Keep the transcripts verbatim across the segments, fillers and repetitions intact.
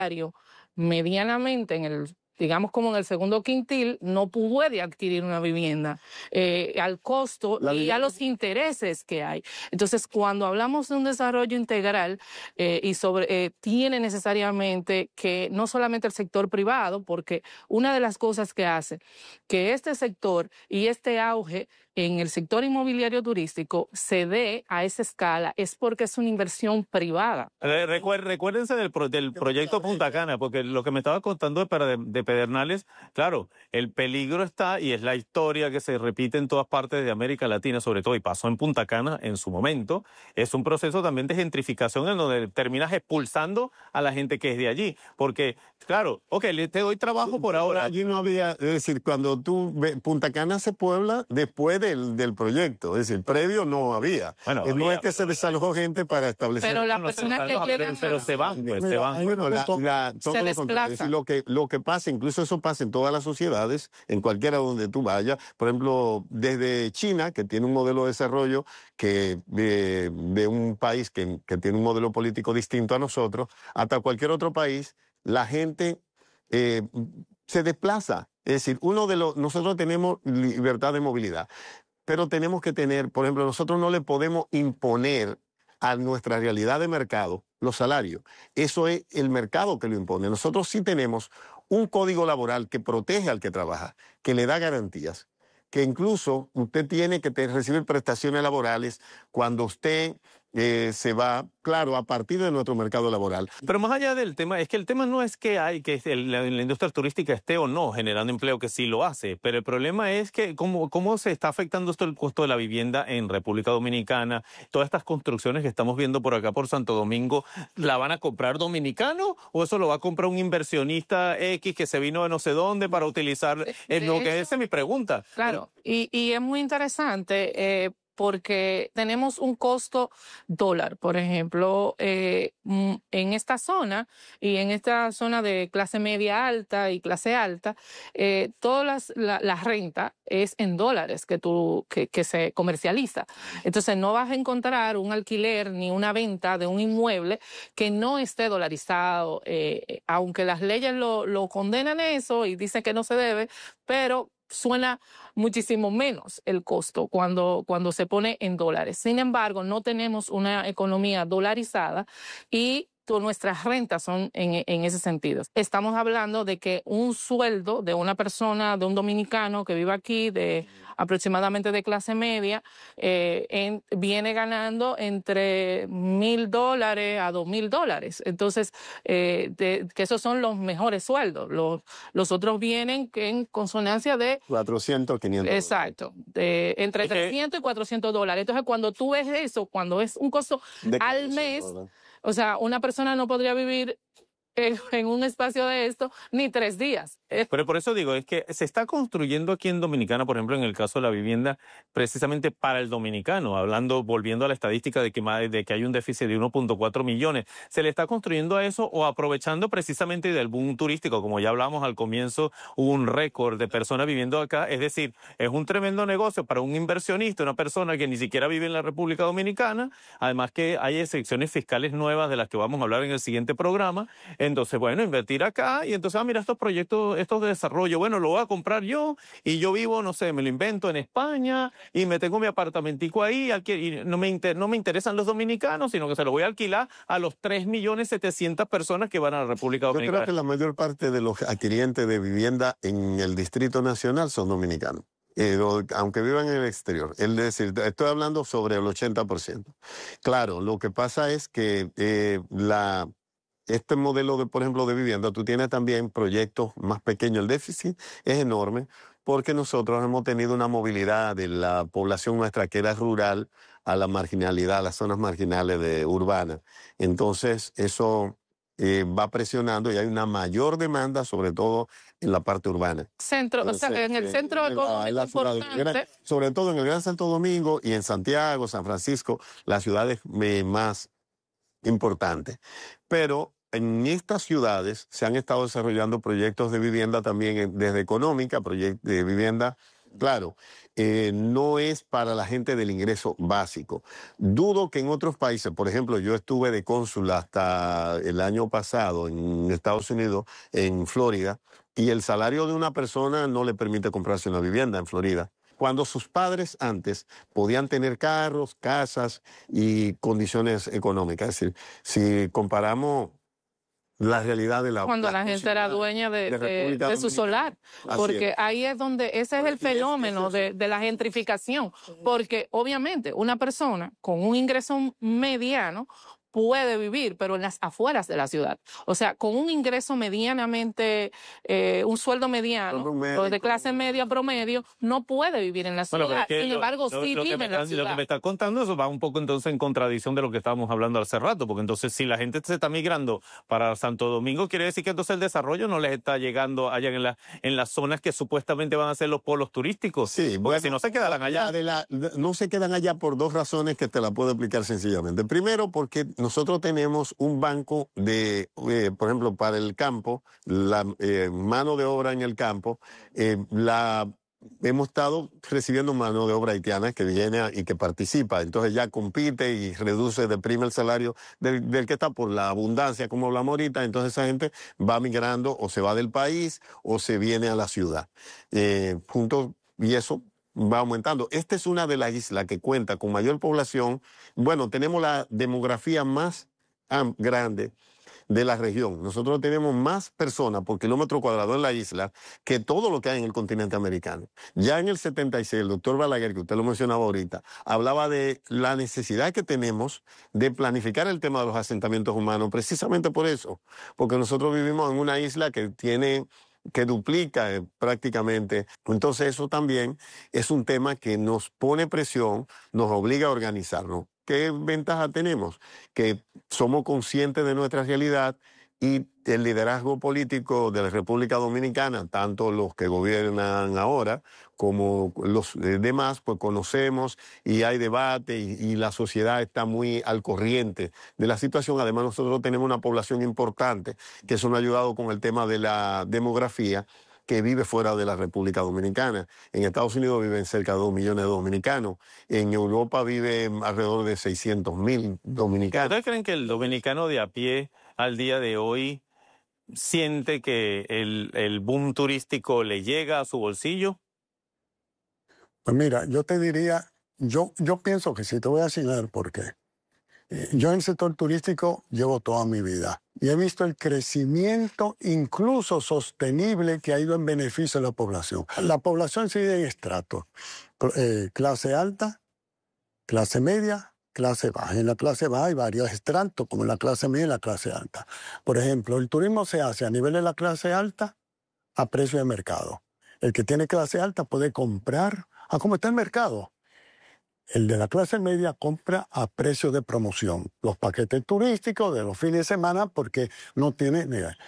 medianamente en el, digamos como en el segundo quintil, no puede adquirir una vivienda eh, al costo La y vivienda- a los intereses que hay. Entonces, cuando hablamos de un desarrollo integral eh, y sobre eh, tiene necesariamente que no solamente el sector privado, porque una de las cosas que hace que este sector y este auge en el sector inmobiliario turístico se dé a esa escala es porque es una inversión privada. Recuer, recuérdense del, pro, del proyecto Punta Cana, porque lo que me estaba contando de, de Pedernales, claro, el peligro está y es la historia que se repite en todas partes de América Latina, sobre todo, y pasó en Punta Cana en su momento. Es un proceso también de gentrificación en donde terminas expulsando a la gente que es de allí, porque, claro, ok, te doy trabajo por ahora. Allí no había, es decir, cuando tú ves, Punta Cana se puebla después del, del proyecto, es decir, previo no había. Bueno, Eh, no había, es que se desalojó gente para establecer. Pero las no, personas no, que no, llegan pero, pero se van, pues, se van. Bueno, la, la, todo se lo contrario. Es decir, desplazan. lo que, lo que pasa, incluso eso pasa en todas las sociedades, en cualquiera donde tú vayas. Por ejemplo, desde China, que tiene un modelo de desarrollo que de, de un país que, que tiene un modelo político distinto a nosotros, hasta cualquier otro país, la gente eh, se desplaza. Es decir, uno de los, nosotros tenemos libertad de movilidad, pero tenemos que tener, por ejemplo, nosotros no le podemos imponer a nuestra realidad de mercado los salarios. Eso es el mercado que lo impone. Nosotros sí tenemos un código laboral que protege al que trabaja, que le da garantías, que incluso usted tiene que recibir prestaciones laborales cuando usted eh, se va, claro, a partir de nuestro mercado laboral. Pero más allá del tema, es que el tema no es que hay que el, la, la industria turística esté o no generando empleo, que sí lo hace, pero el problema es que cómo, cómo se está afectando esto el costo de la vivienda en República Dominicana. Todas estas construcciones que estamos viendo por acá por Santo Domingo, ¿la van a comprar dominicanos o eso lo va a comprar un inversionista X que se vino de no sé dónde para utilizar? De, Es de lo hecho, que esa es mi pregunta. claro, y, y es muy interesante eh, porque tenemos un costo dólar, por ejemplo, eh, en esta zona y en esta zona de clase media alta y clase alta, eh, toda las, la, la renta es en dólares que, tú, que, que se comercializa. Entonces no vas a encontrar un alquiler ni una venta de un inmueble que no esté dolarizado, eh, aunque las leyes lo, lo condenan eso y dicen que no se debe, pero suena muchísimo menos el costo cuando, cuando se pone en dólares. Sin embargo, no tenemos una economía dolarizada y nuestras rentas son en, en ese sentido. Estamos hablando de que un sueldo de una persona, de un dominicano que vive aquí, de aproximadamente de clase media, eh, en, viene ganando entre mil dólares a dos mil dólares. Entonces, eh, de, que esos son los mejores sueldos. Los, los otros vienen que en consonancia de cuatrocientos, quinientos. Exacto, de entre Okay. trescientos y cuatrocientos dólares. Entonces, cuando tú ves eso, cuando es un costo De al mes, o sea, una persona no podría vivir en, en un espacio de esto ni tres días. Pero por eso digo, es que se está construyendo aquí en Dominicana, por ejemplo, en el caso de la vivienda, precisamente para el dominicano, hablando, volviendo a la estadística de que, de que hay un déficit de uno punto cuatro millones. ¿Se le está construyendo a eso o aprovechando precisamente del boom turístico? Como ya hablamos al comienzo, hubo un récord de personas viviendo acá. Es decir, es un tremendo negocio para un inversionista, una persona que ni siquiera vive en la República Dominicana. Además que hay excepciones fiscales nuevas de las que vamos a hablar en el siguiente programa. Entonces, bueno, invertir acá y entonces, ah, mira, estos proyectos, estos de desarrollo, bueno, lo voy a comprar yo y yo vivo, no sé, me lo invento en España y me tengo mi apartamentico ahí y no me, inter, no me interesan los dominicanos, sino que se lo voy a alquilar a los tres millones setecientas personas que van a la República Dominicana. Yo creo que la mayor parte de los adquirientes de vivienda en el Distrito Nacional son dominicanos. Eh, aunque vivan en el exterior. Es decir, estoy hablando sobre el ochenta por ciento. Claro, lo que pasa es que eh, la... Este modelo, de, por ejemplo, de vivienda, tú tienes también proyectos más pequeños. El déficit es enorme porque nosotros hemos tenido una movilidad de la población nuestra que era rural a la marginalidad, a las zonas marginales de urbanas. Entonces, eso eh, va presionando y hay una mayor demanda, sobre todo en la parte urbana. Centro, o sea, en el centro eh, económico importante, sobre todo en el Gran Santo Domingo y en Santiago, San Francisco, las ciudades eh, más importantes. Pero en estas ciudades se han estado desarrollando proyectos de vivienda también desde económica, proyectos de vivienda, claro, eh, no es para la gente del ingreso básico. Dudo que en otros países, por ejemplo, yo estuve de cónsul hasta el año pasado en Estados Unidos, en Florida, y el salario de una persona no le permite comprarse una vivienda en Florida. Cuando sus padres antes podían tener carros, casas y condiciones económicas. Es decir, si comparamos la realidad de la... Cuando la gente era dueña de, de, de su solar, porque ahí es donde, ese es el fenómeno de, de la gentrificación, porque obviamente una persona con un ingreso mediano puede vivir, pero en las afueras de la ciudad. O sea, con un ingreso medianamente, eh, un sueldo mediano, o de clase media promedio, no puede vivir en la ciudad. Bueno, es que Sin lo, embargo, lo, sí lo vive en la ciudad. Lo que me está contando eso va un poco entonces en contradicción de lo que estábamos hablando hace rato, porque entonces si la gente se está migrando para Santo Domingo, quiere decir que entonces el desarrollo no les está llegando allá en, la, en las zonas que supuestamente van a ser los polos turísticos. Sí, porque bueno, si no se quedarán allá. De la, de, no se quedan allá por dos razones que te la puedo explicar sencillamente. Primero, porque nosotros tenemos un banco de, eh, por ejemplo, para el campo, la eh, mano de obra en el campo, eh, la hemos estado recibiendo mano de obra haitiana que viene a, y que participa, entonces ya compite y reduce, deprime el salario del, del que está por la abundancia, como hablamos ahorita, entonces esa gente va migrando o se va del país o se viene a la ciudad. Eh, junto, y eso va aumentando. Esta es una de las islas que cuenta con mayor población. Bueno, tenemos la demografía más grande de la región. Nosotros tenemos más personas por kilómetro cuadrado en la isla que todo lo que hay en el continente americano. Ya en el setenta y seis, el doctor Balaguer, que usted lo mencionaba ahorita, hablaba de la necesidad que tenemos de planificar el tema de los asentamientos humanos, precisamente por eso, porque nosotros vivimos en una isla que tiene que duplica eh, prácticamente. Entonces eso también es un tema que nos pone presión, nos obliga a organizarnos. ¿Qué ventaja tenemos? Que somos conscientes de nuestra realidad y el liderazgo político de la República Dominicana, tanto los que gobiernan ahora como los demás, pues conocemos y hay debate y, y la sociedad está muy al corriente de la situación. Además, nosotros tenemos una población importante, que eso nos ha ayudado con el tema de la demografía, que vive fuera de la República Dominicana. En Estados Unidos viven cerca de dos millones de dominicanos. En Europa viven alrededor de seiscientos mil dominicanos. ¿Ustedes creen que el dominicano de a pie al día de hoy siente que el, el boom turístico le llega a su bolsillo? Pues mira, yo te diría, yo, yo pienso que sí, te voy a asignar por qué. Yo en el sector turístico llevo toda mi vida y he visto el crecimiento incluso sostenible que ha ido en beneficio de la población. La población se divide en estratos, eh, clase alta, clase media, clase baja. En la clase baja hay varios estratos, como en la clase media y la clase alta. Por ejemplo, el turismo se hace a nivel de la clase alta a precio de mercado. El que tiene clase alta puede comprar a cómo está el mercado. El de la clase media compra a precio de promoción, los paquetes turísticos de los fines de semana porque no tiene...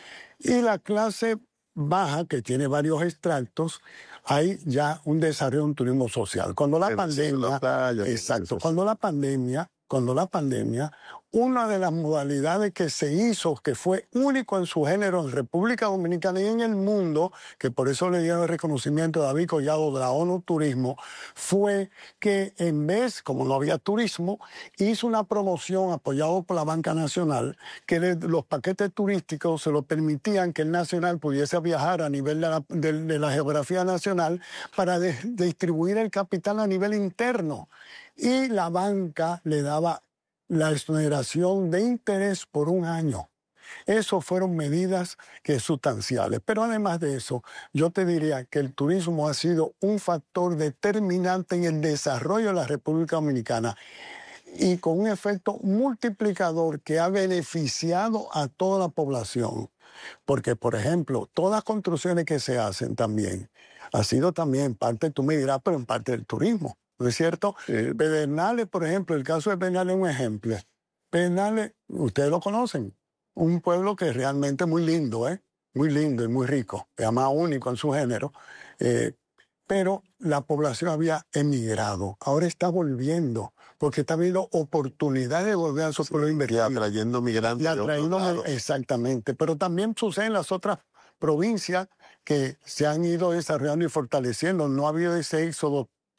Y la clase baja, que tiene varios extractos, hay ya un desarrollo de un turismo social. Cuando la pandemia... Exacto, cuando la pandemia... Cuando la pandemia, una de las modalidades que se hizo, que fue único en su género en República Dominicana y en el mundo, que por eso le dieron el reconocimiento a David Collado de la ONU Turismo, fue que en vez, como no había turismo, hizo una promoción apoyado por la Banca Nacional, que le, los paquetes turísticos se lo permitían que el Nacional pudiese viajar a nivel de la, de, de la geografía nacional para de, de distribuir el capital a nivel interno. Y la banca le daba la exoneración de interés por un año. Esas fueron medidas que sustanciales. Pero además de eso, yo te diría que el turismo ha sido un factor determinante en el desarrollo de la República Dominicana y con un efecto multiplicador que ha beneficiado a toda la población. Porque, por ejemplo, todas las construcciones que se hacen también ha sido también parte, tú me dirás, pero en parte del turismo. ¿No es cierto? Eh, Pedernales, por ejemplo, el caso de Pedernales es un ejemplo. Pedernales, ustedes lo conocen, un pueblo que es realmente muy lindo, ¿eh? Muy lindo y muy rico, además único en su género, eh, pero la población había emigrado, ahora está volviendo, porque está habiendo oportunidades de volver a esos pueblos invertidos. Y atrayendo migrantes. Y atrayendo, exactamente, pero también sucede en las otras provincias que se han ido desarrollando y fortaleciendo, no ha habido ese éxodo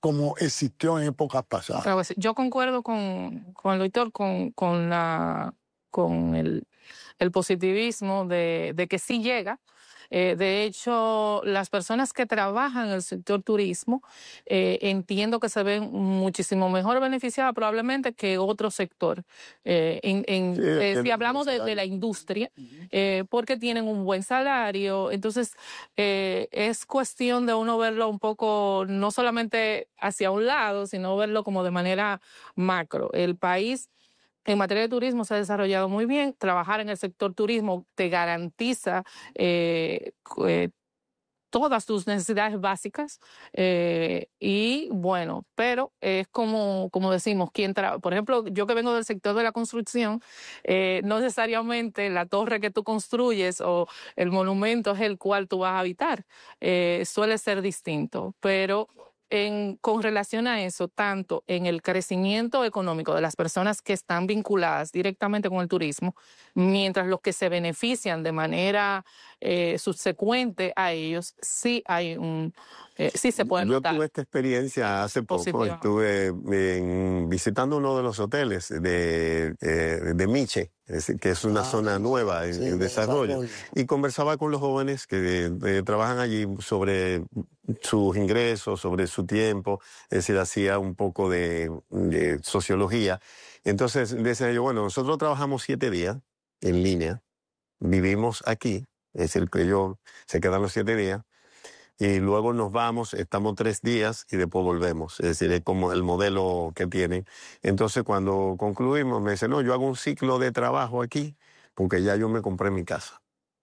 como existió en épocas pasadas. Claro que sí. Yo concuerdo con, con el doctor, con, con, la, con el, el positivismo de, de que sí llega. Eh, de hecho, las personas que trabajan en el sector turismo eh, entiendo que se ven muchísimo mejor beneficiadas probablemente que otro sector. Eh, en, en, Sí, eh, el- si hablamos de, de la industria, eh, porque tienen un buen salario, entonces eh, es cuestión de uno verlo un poco, no solamente hacia un lado, sino verlo como de manera macro. El país en materia de turismo se ha desarrollado muy bien. Trabajar en el sector turismo te garantiza eh, cu- eh, todas tus necesidades básicas eh, y bueno, pero es como, como decimos, quien tra- por ejemplo, yo que vengo del sector de la construcción, eh, no necesariamente la torre que tú construyes o el monumento es el cual tú vas a habitar, eh, suele ser distinto, pero en, con relación a eso, tanto en el crecimiento económico de las personas que están vinculadas directamente con el turismo, mientras los que se benefician de manera eh, subsecuente a ellos, sí hay un, eh, sí se puede Yo notar. tuve esta experiencia hace poco. Positiva. Estuve en- visitando uno de los hoteles de, eh, de Miche, es decir, que es una Ah, zona nueva en, sí, en de desarrollo. desarrollo. Y conversaba con los jóvenes que eh, trabajan allí sobre sus ingresos, sobre su tiempo. Es decir, hacía un poco de, de sociología. Entonces decía yo, bueno, nosotros trabajamos siete días en línea, vivimos aquí, es decir, que yo se quedan los siete días. Y luego nos vamos, estamos tres días y después volvemos. Es decir, es como el modelo que tienen. Entonces, cuando concluimos, me dice, no, yo hago un ciclo de trabajo aquí porque ya yo me compré mi casa.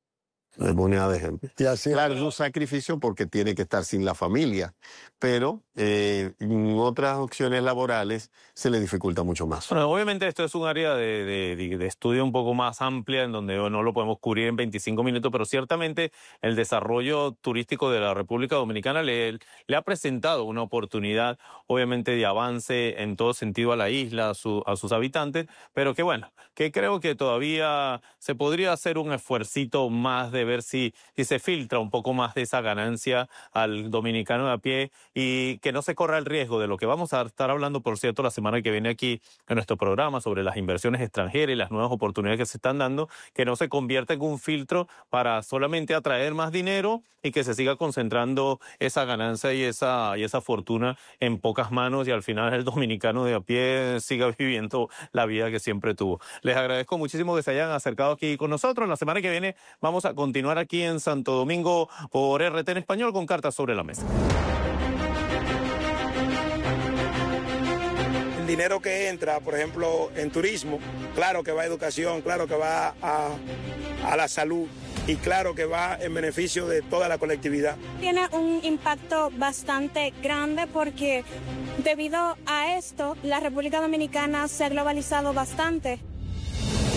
Me ponía de ejemplo. Y así Claro, es un sacrificio porque tiene que estar sin la familia, pero eh, en otras opciones laborales se le dificulta mucho más. Bueno, obviamente esto es un área de, de- de estudio un poco más amplia en donde no lo podemos cubrir en veinticinco minutos, pero ciertamente el desarrollo turístico de la República Dominicana le, le ha presentado una oportunidad, obviamente, de avance en todo sentido a la isla, a, su- a sus habitantes, pero que bueno, que creo que todavía se podría hacer un esfuercito más de ver si, si se filtra un poco más de esa ganancia al dominicano de a pie y que no se corra el riesgo de lo que vamos a estar hablando, por cierto, la semana que viene aquí en nuestro programa sobre las inversiones extranjeras y las nuevas oportunidades que se están dando, que no se convierta en un filtro para solamente atraer más dinero y que se siga concentrando esa ganancia y esa, y esa fortuna en pocas manos y al final el dominicano de a pie siga viviendo la vida que siempre tuvo. Les agradezco muchísimo que se hayan acercado aquí con nosotros. La semana que viene vamos a continuar aquí en Santo Domingo por R T en español con Cartas sobre la Mesa. El dinero que entra, por ejemplo, en turismo, claro que va a educación, claro que va a, a la salud y claro que va en beneficio de toda la colectividad. Tiene un impacto bastante grande porque debido a esto la República Dominicana se ha globalizado bastante.